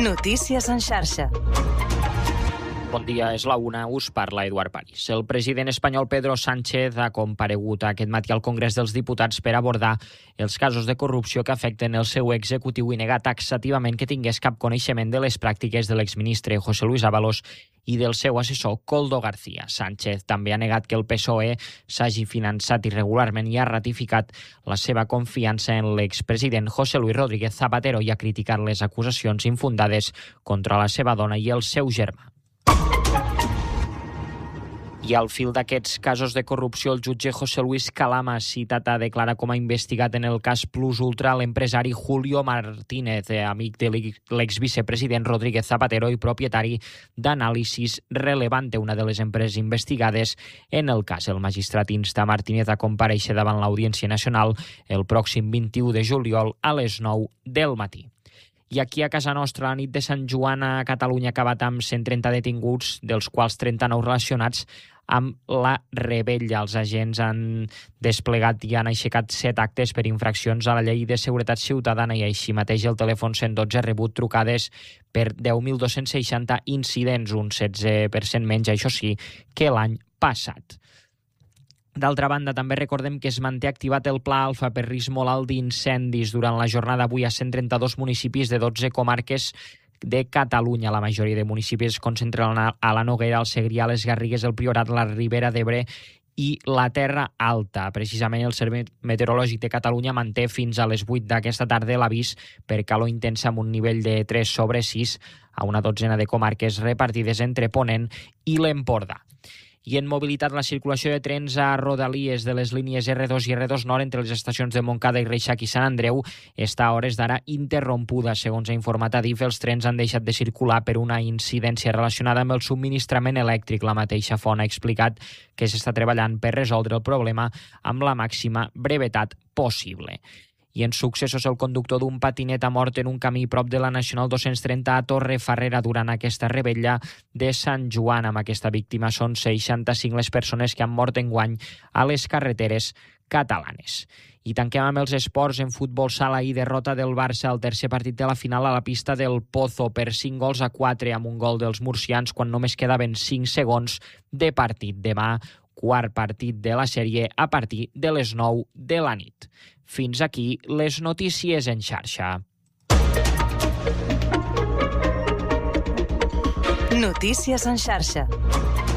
Notícies en xarxa. Bon dia, és la una, us parla Eduard París. El president espanyol Pedro Sánchez ha comparegut aquest matí al Congrés dels Diputats per abordar els casos de corrupció que afecten el seu executiu i negar taxativament que tingués cap coneixement de les pràctiques de l'exministre José Luis Ábalos i del seu assessor Koldo García. Sánchez també ha negat que el PSOE s'hagi finançat irregularment i ha ratificat la seva confiança en l'expresident José Luis Rodríguez Zapatero i ha criticat les acusacions infundades contra la seva dona i el seu germà. I al fil d'aquests casos de corrupció, el jutge José Luis Calama, citat a declarar com a investigat en el cas Plus Ultra l'empresari Julio Martínez, amic de l'exvicepresident Rodríguez Zapatero i propietari d'Anàlisis Relevante, una de les empreses investigades en el cas. El magistrat insta Martínez a comparèixer davant l'Audiència Nacional el pròxim 21 de juliol a les 9 del matí. I aquí a casa nostra, la nit de Sant Joan a Catalunya ha acabat amb 130 detinguts, dels quals 39 relacionats amb la rebella. Els agents han desplegat i han aixecat 7 actes per infraccions a la llei de seguretat ciutadana i així mateix el telèfon 112 ha rebut trucades per 10.260 incidents, un 16% menys, això sí, que l'any passat. D'altra banda, també recordem que es manté activat el Pla Alfa per risc molt alt d'incendis. Durant la jornada avui a 132 municipis de 12 comarques de Catalunya. La majoria de municipis es concentren a la Noguera, al Segrià, les Garrigues, el Priorat, la Ribera d'Ebre i la Terra Alta. Precisament el Servei Meteorològic de Catalunya manté fins a les 8 d'aquesta tarda l'avís per calor intensa amb un nivell de 3/6 a una dotzena de comarques repartides entre Ponent i l'Empordà. I en mobilitat, la circulació de trens a Rodalies de les línies R2 i R2 Nord entre les estacions de Montcada i Reixac i Sant Andreu està a hores d'ara interrompuda. Segons ha informat Adif, els trens han deixat de circular per una incidència relacionada amb el subministrament elèctric. La mateixa font ha explicat que s'està treballant per resoldre el problema amb la màxima brevetat possible. I en successos, el conductor d'un patinet ha mort en un camí prop de la Nacional 230 a Torrefarrera durant aquesta rebella de Sant Joan. Amb aquesta víctima són 65 les persones que han mort enguany a les carreteres catalanes. I tanquem amb els esports. En futbol sala i derrota del Barça al tercer partit de la final a la pista del Pozo per 5-4 amb un gol dels murcians quan només quedaven 5 segons de partit. Demà, quart partit de la sèrie a partir de les 9 de la nit. Fins aquí les notícies en xarxa. Notícies en xarxa.